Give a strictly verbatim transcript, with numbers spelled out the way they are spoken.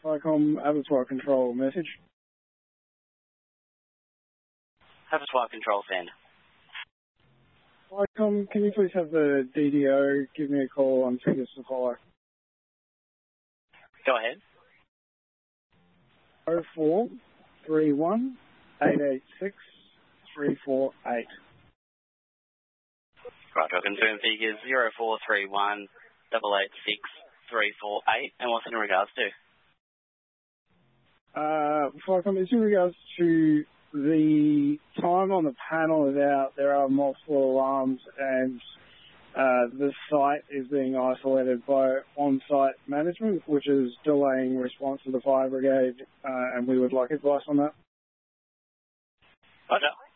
Vicom Abattoir Control message. Abattoir Control send. Vicom, can you please have the D D O give me a call on figures to follow? Go ahead. oh four three one eight eight six three four eight. Right, I'll confirm figures zero four three one eight eight six three four eight. And what's it in regards to? Uh, Vicom, it's in regards to the time on the panel is out. There are multiple alarms and uh, the site is being isolated by on-site management, which is delaying response to the fire brigade, uh, and we would like advice on that. Roger.